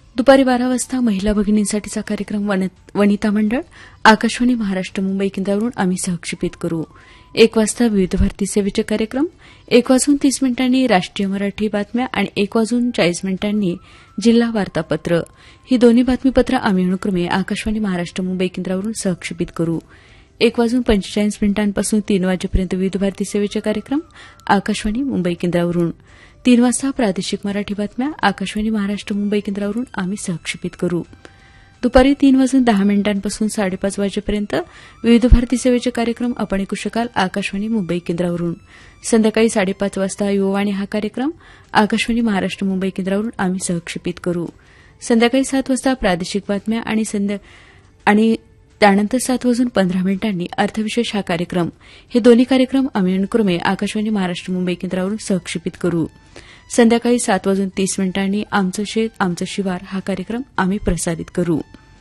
दुपारी 12 वाजता महिला भगिनींसाठीचा कार्यक्रम वनिता मंडळ आकाशवाणी महाराष्ट्र मुंबई केंद्रावरून आम्ही सहक्षेपित करू. 1 वाजता विविध भारती सेवेचे कार्यक्रम, 1:30 राष्ट्रीय मराठी बातम्या आणि 1:40 जिल्हा वार्तापत्र. ही दोन्ही बातमीपत्र आम्ही अनुक्रमे आकाशवाणी महाराष्ट्र मुंबई केंद्रावरून सहक्षेपित करू. 1:45 पासून 3 वाजेपर्यंत विविध भारती सेवेचे कार्यक्रम आकाशवाणी मुंबई केंद्रावरून. 3 वाजता प्रादेशिक मराठी बातम्या आकाशवाणी महाराष्ट्र मुंबई केंद्रावरून आम्ही सहक्षेपित करू. दुपारी 3:10 पासून 5:30 वाजेपर्यंत विविध भारती सेवेचे कार्यक्रम आपण ऐकू शकाल आकाशवाणी मुंबई केंद्रावरून. संध्याकाळी 5:30 वाजता युववाणी हा कार्यक्रम आकाशवाणी महाराष्ट्र मुंबई केंद्रावरून आम्ही सहक्षेपित करू. संध्याकाळी 7 वाजता प्रादेशिक बातम्या आणि त्यानंतर 7:15 अर्थविशेष हा कार्यक्रम. हे दोन्ही कार्यक्रम आम्ही अनुक्रमे आकाशवाणी महाराष्ट्र मुंबई केंद्रावरून सहक्षेपित करू. संध्याकाळी 7:30 आमचं शेत आमचं शिवार हा कार्यक्रम आम्ही प्रसारित करू.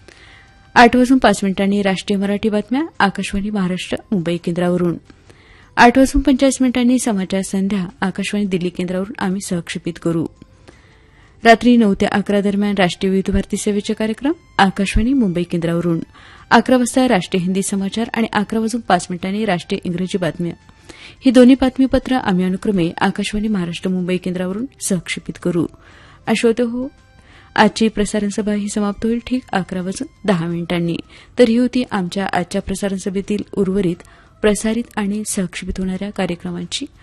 8:05 राष्ट्रीय मराठी बातम्या आकाशवाणी महाराष्ट्र मुंबई केंद्रावरून. 8:45 समाचार संध्या आकाशवाणी दिल्ली केंद्रावरून आम्ही सहक्षेपित करू. रात्री 9 ते 11 दरम्यान राष्ट्रीय विविध भारती सेवेचे कार्यक्रम आकाशवाणी मुंबई केंद्रावरून. 11 वाजता राष्ट्रीय हिंदी समाचार आणि 11:05 राष्ट्रीय इंग्रजी बातम्या. ही दोन्ही बातमीपत्र आम्ही अनुक्रमे आकाशवाणी महाराष्ट्र मुंबई केंद्रावरून सहक्षेपित करू. श्रोते हो, आजची प्रसारण सभा ही समाप्त होईल ठीक 11:10. तर ही होती आमच्या आजच्या प्रसारण सभेतील उर्वरित प्रसारित आणि सहक्षेपित होणाऱ्या कार्यक्रमांची